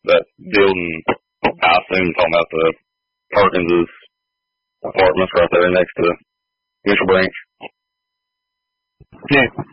that building, I assume talking about the Perkins' apartments right there next to Mitchell Branch. Yeah.